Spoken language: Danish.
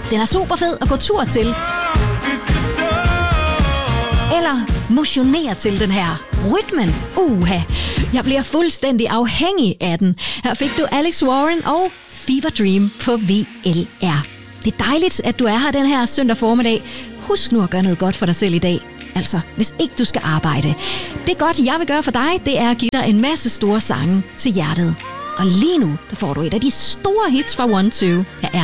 Den er super fed at gå tur til. Eller motionere til den her. Rytmen, jeg bliver fuldstændig afhængig af den. Her fik du Alex Warren og Fever Dream på VLR. Det er dejligt, at du er her den her søndag formiddag. Husk nu at gøre noget godt for dig selv i dag. Altså, hvis ikke du skal arbejde. Det godt, jeg vil gøre for dig, det er at give dig en masse store sange til hjertet. Og lige nu, der får du et af de store hits fra 1-2. Her er